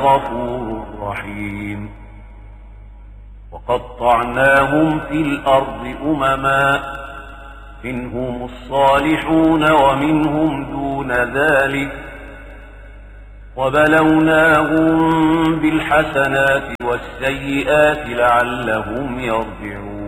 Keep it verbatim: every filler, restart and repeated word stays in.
غفور رحيم. وقطعناهم في الأرض أمما منهم الصالحون ومنهم دون ذلك وبلوناهم بالحسنات والسيئات لعلهم يرجعون.